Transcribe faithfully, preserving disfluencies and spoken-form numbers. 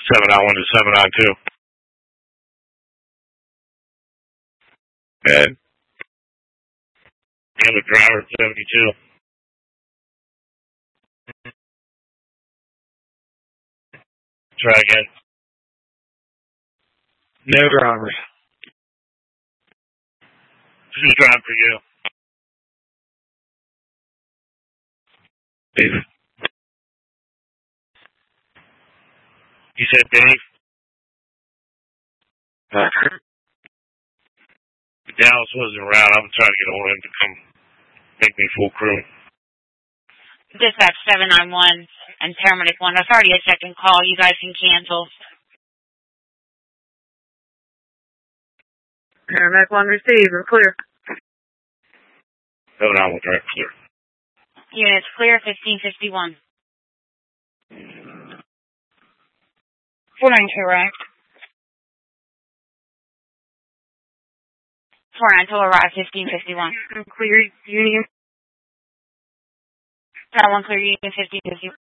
seven nine one to seven nine two. And the other driver, seventy-two. Try again. No drivers. Who's driving for you? Dave. You said Dave? Uh, Dallas wasn't around. I'm trying to get a hold of him to come make me full crew. Dispatch seven nine one and Paramedic one. That's already a second call. You guys can cancel. Paramedic one received. We're clear. seven nine one direct clear. Units clear, fifteen fifty-one. four nine two, right? four nine two arrive, fifteen fifty-one. Clear, Union. Tower one clear, Union fifteen fifty-one.